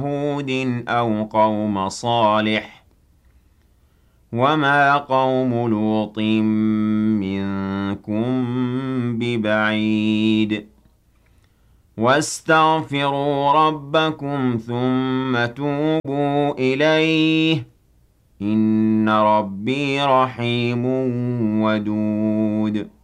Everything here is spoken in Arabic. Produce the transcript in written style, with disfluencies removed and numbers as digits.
هود أو قوم صالح وما قوم لوط منكم ببعيد واستغفروا ربكم ثم توبوا إليه إن ربي رحيم ودود